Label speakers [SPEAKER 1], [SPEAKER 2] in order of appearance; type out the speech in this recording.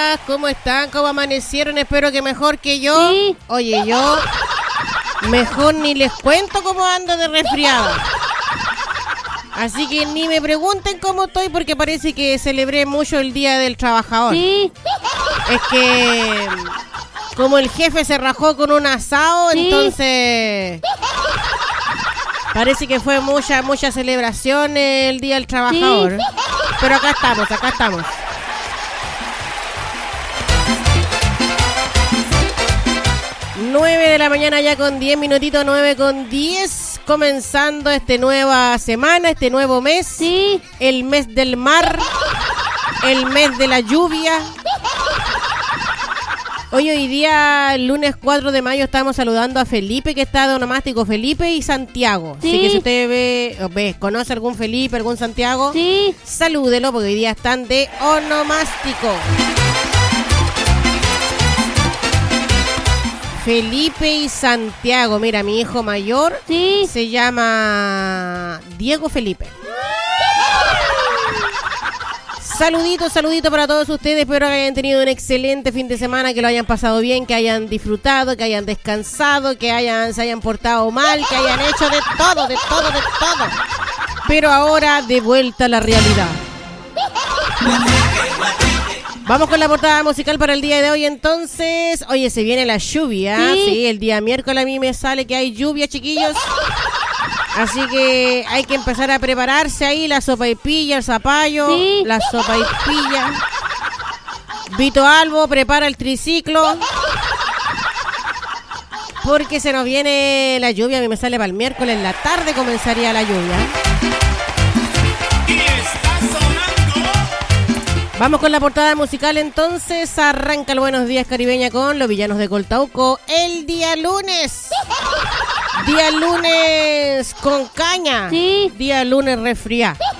[SPEAKER 1] días, ¿cómo están? ¿Cómo amanecieron? Espero que mejor que yo.
[SPEAKER 2] Sí.
[SPEAKER 1] Oye, yo mejor ni les cuento cómo ando de resfriada. Así que ni me pregunten cómo estoy porque parece que celebré mucho el Día del Trabajador.
[SPEAKER 2] Sí.
[SPEAKER 1] Es que como el jefe se rajó con un asado,
[SPEAKER 2] Sí.
[SPEAKER 1] entonces parece que fue mucha celebración el Día del Trabajador.
[SPEAKER 2] Sí.
[SPEAKER 1] Pero acá estamos. 9 de la mañana ya con 10 minutitos, 9:10, comenzando esta nueva semana, este nuevo mes.
[SPEAKER 2] Sí.
[SPEAKER 1] El mes del mar, el mes de la lluvia. Hoy día, el lunes 4 de mayo, estamos saludando a Felipe, que está de onomástico, Felipe y Santiago.
[SPEAKER 2] Sí.
[SPEAKER 1] Así que si usted conoce algún Felipe, algún Santiago,
[SPEAKER 2] Sí.
[SPEAKER 1] salúdelo porque hoy día están de onomástico. Felipe y Santiago. Mira, mi hijo mayor
[SPEAKER 2] Sí.
[SPEAKER 1] se llama Diego Felipe. Saludito para todos ustedes. Espero que hayan tenido un excelente fin de semana, que lo hayan pasado bien, que hayan disfrutado, que hayan descansado, que se hayan portado mal, que hayan hecho de todo. Pero ahora de vuelta a la realidad. Vamos con la portada musical para el día de hoy, entonces. Oye, se viene la lluvia.
[SPEAKER 2] Sí.
[SPEAKER 1] Sí, el día miércoles a mí me sale que hay lluvia, chiquillos. Así que hay que empezar a prepararse ahí, la sopaipilla, el zapallo,
[SPEAKER 2] Sí.
[SPEAKER 1] la sopaipilla. Vito Albo prepara el triciclo. Porque se nos viene la lluvia, a mí me sale para el miércoles en la tarde comenzaría la lluvia. Vamos con la portada musical entonces. Arranca el Buenos Días Caribeña con Los Villanos de Coltauco el día lunes. Día lunes con caña.
[SPEAKER 2] Sí.
[SPEAKER 1] Día lunes resfriado.